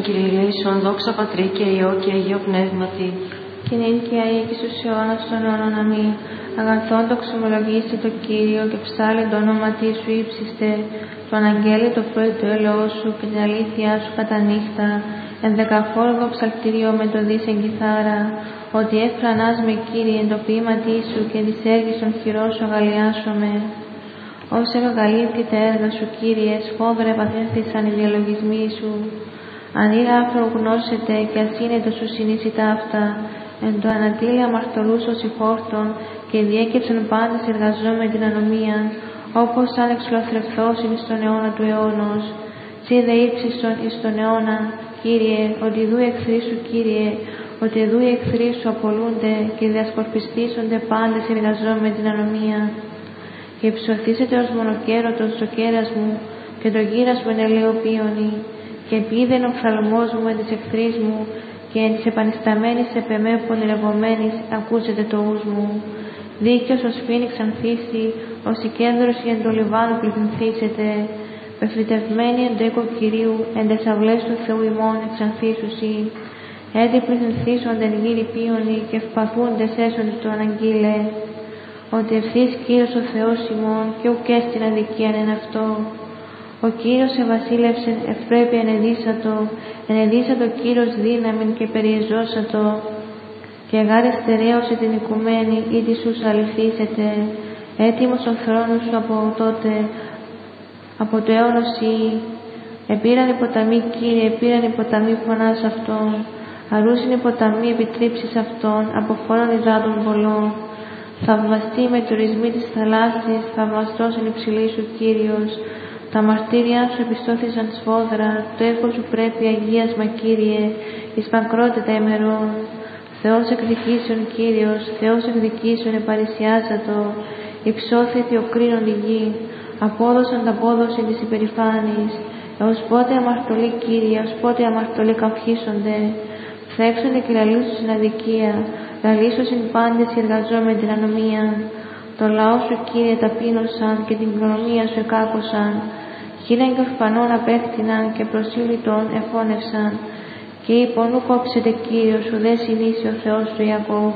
Κύριε Λέησον, δόξα Πατρί και Υιό και Αγίο Πνεύματι. Και νυν και αεί και στους αιώνας των αιώνων. Αμήν. Αγαθόν το ξομολογήσετε το Κύριο και ψάλλει το όνοματί σου ύψιστε. Το αναγγέλει το πρωί του έλεος σου και την αλήθειά σου κατά νύχτα. Ενδεκαφόρδο ψαλτήριο με το δίσεν κιθάρα. Ότι έφρανας με Κύριε εν το ποίηματί σου και της έργης των χειρών σου αγαλιάσομαι. Όσε μεγαλύτερη τα έργα σου, Κύριε, σφόδρα επαθέθησαν οι διαλογισμοί σου. Αν ήρα άφρο γνώσετε και ασύνετο σου συνήσιτα αυτά, εν το ανατήλει αμαρτωλούς ως ηφόρτων και διέκεψαν πάντες εργαζόμενοι την ανομία, όπως αν εξολαθρευθώσιν εις τον αιώνα του αιώνος. Τσι δε ύψιστον εις τον αιώνα, Κύριε, ότι δού εχθροί σου, Κύριε, ότι δού οι εχθροί σου απολούνται και διασκορπιστήσονται πάντες εργαζόμενοι την ανομία. Και υψωθήσετε ως μονοκέρωτος το κέρας μου και το γύρας μου εν ελαιοπίωνη, και πήδεν ο φθαλμός μου εν της εχθρής μου και εν της επανισταμένης επεμέ πονηρευομένης ακούσετε το ους μου. Δίκαιος ως φοίνιξ ανθίσει, ως η κένδρος εν το Λιβάνο πληθυνθήσετε, πεφριτευμένη εν το οίκο Κυρίου, εν τες αυλές του Θεού ημών εξανθήσουσι. Έντι πληθυνθήσονται εν γύρι πίωνοι και ευπαθούντες έσονται το αναγγείλε. Ότι ευθύς Κύριος ο Θεός ημών και ουκ έστιν αδικίαν εν αυτό. Ο Κύριος ευασίλευσεν ευπρέπεια ενεδίσατο Κύριος δύναμην και περιεζώσατο, και γάρε στερέωσε την οικουμένη ή τη σου αληθήσετε, έτοιμος ο θρόνος σου από τότε, από το αιώνος ή. Επήραν οι ποταμοί, Κύριε, επήραν οι ποταμοί φωνάς αυτών, αρούσιν οι ποταμοί επιτρίψεις αυτών, από φόρων υδάτων πολλών. Θαυμαστή με τουρισμοί της θαλάσσης, θαυμαστός εν υψηλή σου Κύριος. Τα μαρτύρια σου επιστώθησαν σφόδρα, το έργο σου πρέπει αγίασμα, Κύριε, εις μακρότητα ημερών. Θεός εκδικήσεων, Κύριος, Θεός εκδικήσεων επαρισιάζατο, υψώθητη ο κρίνον η γη, απόδοσαν τα πόδωση της υπερηφάνης. Έως πότε αμαρτωλοί, Κύριε, έως πότε αμαρτωλοί καυχήσονται. Φθέξονται και λαλήσουν στην αδικία, λαλήσουν πάντες οι εργαζόμενοι την ανομία. Το λαό σου, Κύριε, ταπείνωσαν και την κληρονομία σου εκάκωσαν. Χείραν και ορφανών απέκτηναν και προσήλυτων εφώνευσαν. Και είπον, ου κόψετε, Κύριος, ουδέ συνήσει ο Θεός του Ιακώβ.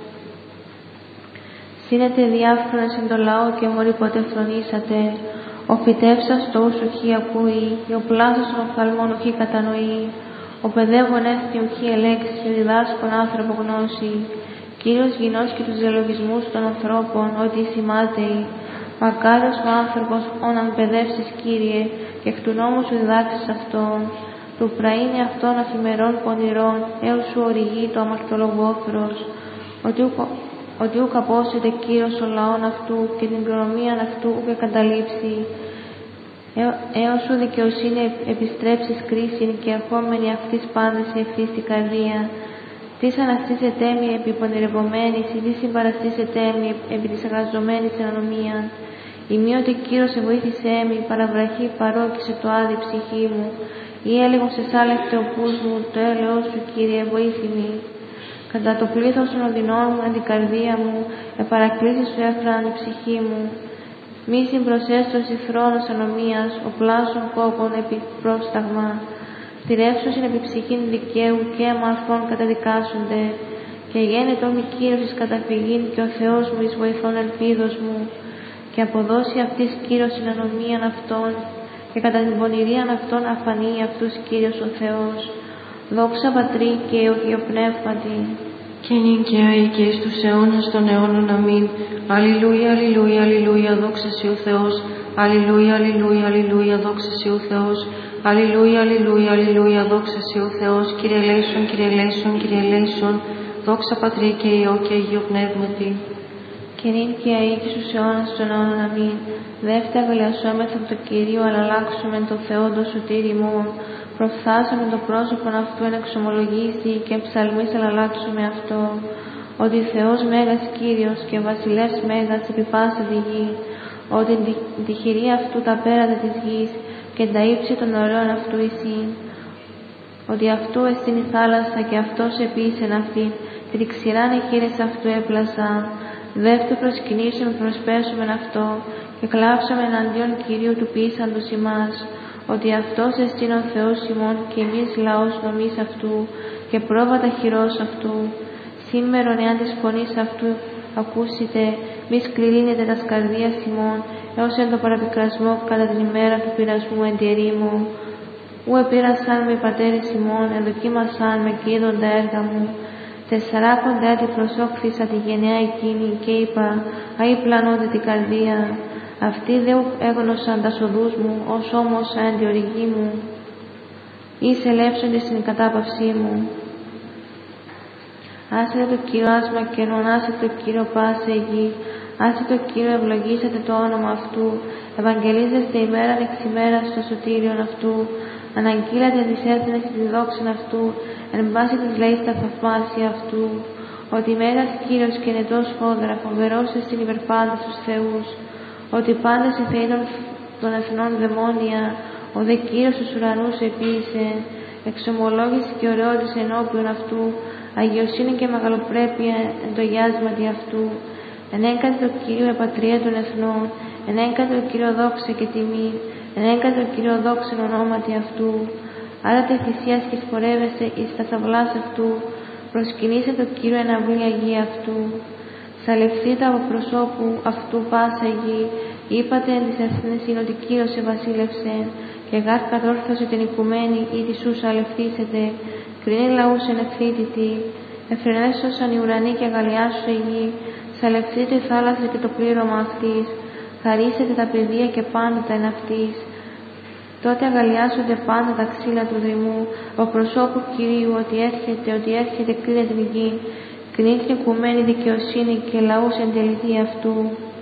Σύνετε διάφρονες εν το λαό και μωρή ποτέ φρονήσατε. Ο φυτεύσας το ούσου χι ακούει, και ο πλάσος των οφθαλμών οχι κατανοεί. Ο παιδεύων έθνη οχι ελέξει, και διδάσκων άνθρωπο γνώση. Κύριος γινός και τους διαλογισμούς των ανθρώπων, ότι σημάτεοι. Μακάριος ο άνθρωπος, όναν παιδεύσεις, Κύριε, και εκ του νόμου σου διδάξεις αυτόν. Του πραήνει αυτόν αφημερών πονηρών, έως σου οριγεί το αμαρτωλογόφρος. Ότι ουκ απόσεται Κύριος ο λαόν αυτού και την κληρονομίαν αυτού ουκ καταλήψει. Έως σου δικαιοσύνη επιστρέψεις κρίσιν και ερχόμενοι αυτής πάντες ευθύς την καρδία. Τις αναστήσετε μη επί πονηρευομένης ή τις συμπαραστήσετε μη επί της αγαζομένης εν ανομίαν. Ημίοτε Κύριος εβοήθησέ μη, παραβραχή παρόκησε το άδει ψυχή μου. Ή έλεγον σε σάλευτε ο πούς μου, το έλεος σου, Κύριε, βοήθημη. Κατά το πλήθος των οδυνών μου, εν την καρδία μου, επαρακλήσεις σου έφραν η ψυχή μου. Μη συμπροσέστος η θρόνος ανομίας, ο πλάσων κόπων επί πρόσταγμα. Θηρεύσουσιν επί ψυχήν δικαίου και αμαρθών καταδικάσονται. Και γένετο μη Κύριος εις καταφυγήν και ο Θεός μου εις βοηθών ελπίδος μου. Και αποδώσει αυτής Κύριος την ανομίαν αυτών και κατά την πονηρίαν αυτών αφανεί αυτούς Κύριος ο Θεός. Δόξα Πατρί και Υιό Πνεύματι. Και νυν και αεί και εις τους αιώνας των αιώνων. Αμήν. Αλληλούια, αλληλούια, αλληλούια, δόξα Συ ο Θεός. Αλληλούια, αλληλούια, αλληλούια, δόξα Συ ο Θεός. Αλληλούια, αλληλούια, αλληλούια, δόξα Συ ο Θεός. Κύριε ελέησον, Κύριε ελέησον, Κύριε ελέησον. Δόξα Πατρί και Υιό και Αγίο Πνεύματι. Και νυν και αεί και στους αιώνας των αιώνων. Αμήν. Δεύτερα αγαλιασόμεθα από το Κυρίο, αλλά αλλάξουμε το Θεό το σωτήρι ημών. Προφθάσαμε το πρόσωπο αυτού εν εξομολογήσει και ψαλμής αλλά αλλάξουμε αυτό. Ότι Θεός Μέγας Κύριος και Βασιλεύς Μέγας επί πάσα τη γη. Ότι τη χειρία αυτού τα πέρατα της γης και τα ύψη των ωραίων αυτού εισήν. Ότι αυτού εστίν η θάλασσα και αυτός επίησεν αυτήν και τη ξηράν εχείρες αυτού έπλασαν. Δεύτερο προσκυνήσεων προσπέσομεν αυτό και κλάψαμε εναντίον Κυρίου του ποιήσαντος ημάς. ότι αυτός εστίν ο Θεός ημών και εμείς λαός νομής αυτού και πρόβατα χειρός αυτού. Σήμερον εάν της φωνής αυτού ακούσετε, μη σκληρύνετε τας καρδίας ημών, έως εν το παραπικρασμό κατά την ημέρα του πειρασμού εν τη ερήμου. Ου επήρασαν με οι πατέρες ημών, ενδοκίμασαν με και είδον τα έργα μου. 40 έτη προσώχθησα τη γενιά εκείνη και είπα, αη πλανώνται την καρδία. Αυτοί δε έγνωσαν τα οδούς μου, ως όμως εν τη οριγή μου. Είσαι ελεύσονται στην κατάπαυσή μου. Άσε το Κύριο άσμα κενών, άσε το Κύριο πάσε γη. Άσε το Κύριο ευλογήσατε το όνομα αυτού. Ευαγγελίζεστε ημέραν εξ ημέρας στο σωτήριον αυτού. Αναγγείλατε της έθνης τη δόξην αυτού, εν πάση της λαής τα θαυμάσια αυτού. Ότι Μέγας Κύριος και νετός φόδρα, φοβερός εστιν υπερπάντας τους θεούς. Ότι πάντες οι θεοί των εθνών δαιμόνια, ο δε Κύριος τους ουρανούς επίησε. Εξομολόγηση και ωραιότης ενώπιον αυτού, αγιοσύνη και μεγαλοπρέπεια εν το γιάσματι αυτού. Ενέκατε το Κύριο επατρία των εθνών, ενέκατε το Κύριο δόξα και τιμή, ενέκατε το Κύριο δόξα ονόματι αυτού. Άρατε θυσίας και σπορεύεστε εις τα σαυλάς αυτού, προσκυνήστε το Κύριο εναυλή αγία αυτού. Σαλευθείτε από προσώπου αυτού πάσα γη, είπατε εν της εθνής ότι Κύριος ευασίλευσε, και γάρ κατόρθωσε την οικουμένη ή τη σου σαλευθήσετε, κρίνει λαούς εν ευθύτητη, εφρενέσωσαν οι ουρανοί και αγαλιάσουσε η γη, σαλευθείτε η θάλασσα και το πλήρωμα αυτής, χαρίσετε τα παιδεία και πάντα τα εν αυτής. Τότε αγαλιάζονται πάντα τα ξύλα του δρυμού, από προσώπου Κυρίου ότι έρχεται κρίνε την γη, κρίνει την οικουμένη δικαιοσύνη και λαούς εν τελετή αυτού.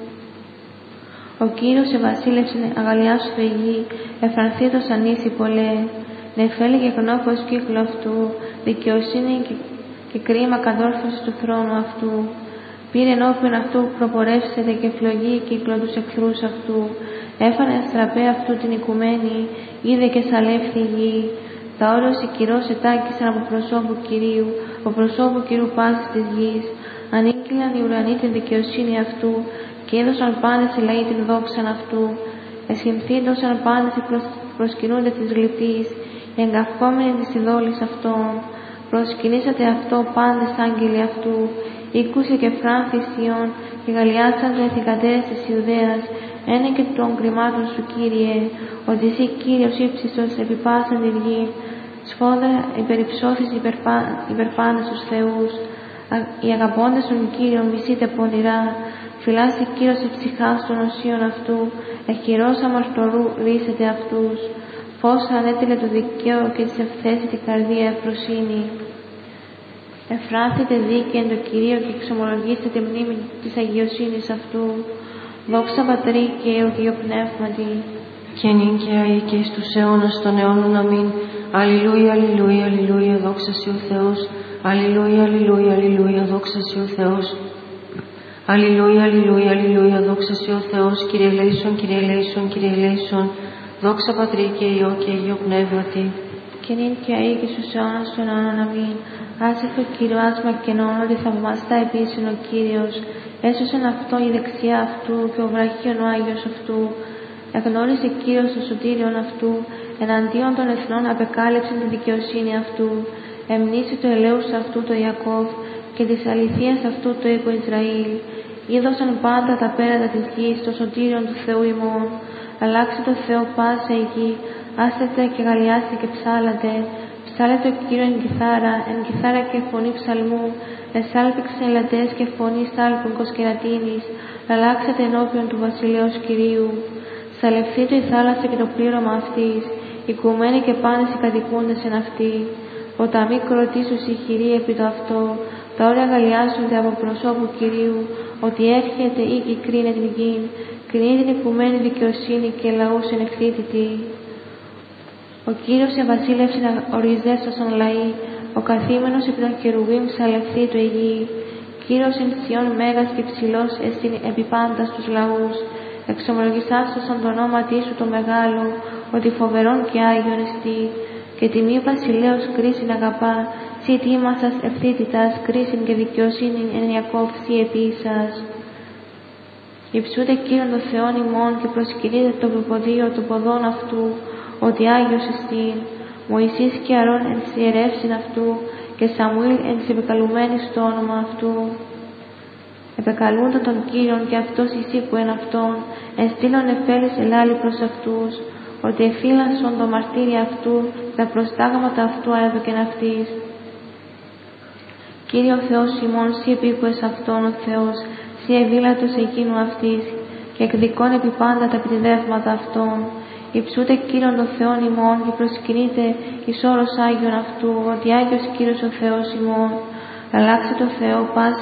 Ο Κύριος ευασίλευσε αγαλιάσουθε η γη, εφρανθήτως ανήσι πολλέ, νεφέλη και γνώφος κύκλο αυτού, δικαιοσύνη και κρίμα κατόρθωση του θρόνου αυτού. Πήρε ενώπιον αυτού προπορεύσεται και φλογή κύκλο τους εχθρούς αυτού. Έφανε στραπέ αυτού την οικουμένη, είδε και σαλεύθη η γη. Τα όρος οι κυρός ετάκησαν από προσώπου Κυρίου, από προσώπου Κυρίου πάσης της γης. Ανήγγυλαν οι ουρανοί την δικαιοσύνη αυτού και έδωσαν πάντες οι λαοί την δόξαν αυτού. Εσχυνθήντωσαν πάντες οι προσκυνούντες της γλυπτής, οι εγκαυχόμενοι της ειδόλης αυτών. Προσκυνήσατε αυτό πάντες άγγελοι αυτού. Ήκουσε και φράνθη Σιών και γαλλιάσαντε θυγατέρες της Ιουδαίας, ένα και των κρυμάτων σου Κύριε, ότι εσύ Κύριος ύψιστος επί πάσαν τη γη, σφόδρα υπερυψώθης υπερπάντες τους θεούς. Οι αγαπώντες των Κύριων μισείτε πονηρά, φυλάσσει Κύριος η ψυχάς των οσίων αυτού, εχειρός αμαρτωρού ρίσετε αυτούς. Φως ανέτειλε το δικαίω και της ευθέσει την καρδία ευφροσύνη. Εφράθητε δίκαια εν το Κυρίο και εξομολογήστε τη μνήμη της αγιοσύνης αυτού. Δόξα Πατρί και Υιό Πνεύματι. Και νυν και αεί και εις τους αιώνας των αιώνων αμήν. Αλληλούια, αλληλούια, αλληλούια, δόξα Συ ο Θεός. Αλληλούια, αλληλούια, αλληλούια, δόξα Συ ο Θεός. Αλληλούια, αλληλούια, αλληλούια, δόξα Συ ο Θεός. Κύριε ελέησον, Κύριε ελέησον, Κύριε ελέησον. Δόξα Πατρί και Υιό και Υιό Πνεύματι. Και νυν και αεί και στους αιώνας των αιώνων αμήν. Άσε το Κύριο άσμα κενών ότι θαυμαστά επίσης ο Κύριος. Έσωσεν αυτό η δεξιά αυτού και ο βραχίων ο Άγιος αυτού. Εγνώρισε Κύριος το σωτήριον αυτού, εναντίον των εθνών απεκάλυψε τη δικαιοσύνη αυτού. Εμνήσει το ελέους αυτού το Ιακώβ και της αληθείας αυτού το οίκο Ισραήλ. Είδωσαν πάντα τα πέρατα της γης το σωτήριον του Θεού ημών. Αλλάξε το Θεό πάσα η γη, άσετε και γαλλιάστε και ψάλατε. Ψάλε το Κύριο εν κιθάρα και φωνή ψαλμού, εσάλπιξε ελατές και φωνή σάλπικος και λατίνης, αλλάξατε ενώπιον του βασιλέως Κυρίου. Σαλευθείτε η θάλασσα και το πλήρωμα αυτής, οικουμένοι και πάντες οι κατοικούντες εν αυτή. Ποταμοί κροτήσους οι χειροί επί το αυτό, τα όρια αγαλιάζονται από προσώπου Κυρίου, ότι έρχεται ή και κρίνε την γη, κρίνει την οικουμένη δικαιοσύνη και λαούς εν ευθύτητη. Ο Κύριος ευασίλευσε να οριζέσωσαν λαοί, ο καθήμενος επί των χερουβίμ σαλευθεί το η γη. Κύριος εν Σιών μέγας και ψηλός εστιν επί πάντα στους λαούς. Εξομολογησάσωσαν το ονόματί σου το μεγάλο, ότι φοβερόν και άγιον εστί. Και τιμή βασιλέως κρίσιν αγαπά, σύ τίμασας ευθύτητας, κρίσιν και δικαιοσύνην εν Ιακώβ σύ επίσας. Υψούτε Κύριον των Θεών ημών και προσκυνείτε το προποδείο των ποδών αυτού, ότι Άγιος εστίν. Μωυσής και Αρών εν της ιερεύσιν αυτού, και Σαμουήλ εν της επικαλουμένης το όνομα αυτού. Επεκαλούνται τον Κύριον και αυτός εισήπουεν αυτόν, ενστήλων εφέλης ελάλη προς αυτούς, ότι εφύλανσον το μαρτύρι αυτού, τα προστάγματα αυτού αέδωκεν αυτής. Κύριε ο Θεός ημών, σύ επίκουες αυτόν ο Θεός, σύ ευήλατος εκείνου αυτής, και εκδικών επί πάντα τα επιτιδεύματα αυτών. Υψούτε Κύριον τον Θεόν ημών και προσκυνείτε εις όρος Άγιον αυτού, ότι Άγιος Κύριος ο Θεός ημών. Αλλάξε το Θεό πάση